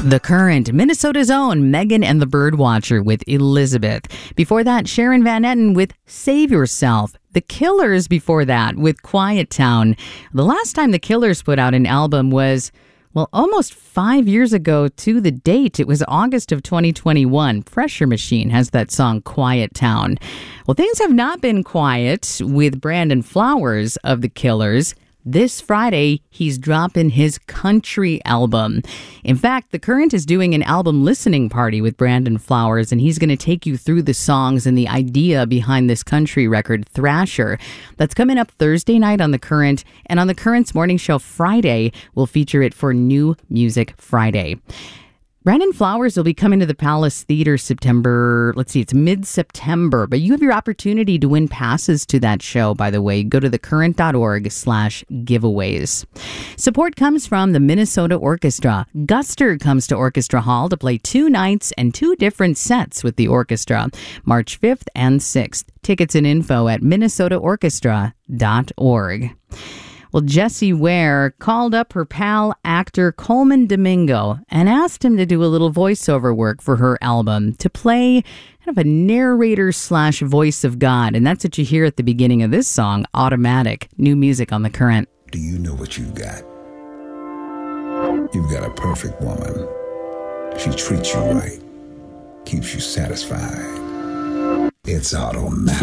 The Current, Minnesota's own Megan and the Birdwatcher with Elizabeth. Before that, Sharon Van Etten with Save Yourself. The Killers before that with Quiet Town. The last time the Killers put out an album was, well, almost 5 years ago to the date. It was August of 2021. Pressure Machine has that song, Quiet Town. Well, things have not been quiet with Brandon Flowers of the Killers. This Friday, he's dropping his country album. In fact, The Current is doing an album listening party with Brandon Flowers, and he's going to take you through the songs and the idea behind this country record, Thrasher. That's coming up Thursday night on The Current, and on The Current's morning show Friday, we'll feature it for New Music Friday. Brandon Flowers will be coming to the Palace Theater it's mid-September, but you have your opportunity to win passes to that show, by the way. Go to thecurrent.org/giveaways. Support comes from the Minnesota Orchestra. Guster comes to Orchestra Hall to play 2 nights and 2 different sets with the orchestra, March 5th and 6th. Tickets and info at minnesotaorchestra.org. Well, Jessie Ware called up her pal, actor Coleman Domingo, and asked him to do a little voiceover work for her album, to play kind of a narrator/voice of God. And that's what you hear at the beginning of this song, Automatic. New music on The Current. Do you know what you've got? You've got a perfect woman. She treats you right, keeps you satisfied. It's automatic.